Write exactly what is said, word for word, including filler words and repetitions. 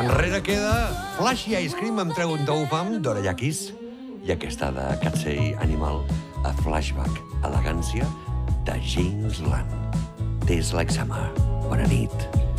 Enrere queda Flash i Ice Cream amb Tregun Tou Fam d'Orellakis i aquesta de Catsey Animal a Flashback, elegància de James Land. Tastes Like Summer. Bona nit.